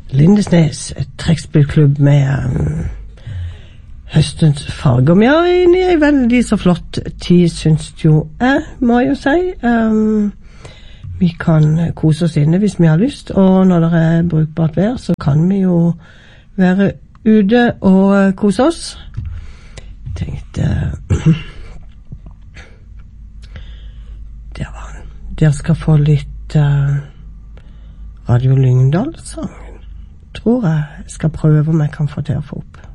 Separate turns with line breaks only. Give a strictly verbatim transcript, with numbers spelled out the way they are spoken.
Lindesnes, et trekkspillklubb med um, høstens farger. Vi er inne i en veldig så flott tid, synes jo jeg, må jeg jo si. Um, vi kan kose oss inne hvis vi har lyst, og når det er brukbart vær, så kan vi jo være ute og kose oss. Tenkte der var den. Dere skal få litt uh, Radio Lyngdal-sang. Tror jeg skal prøve om jeg kan få til å få opp.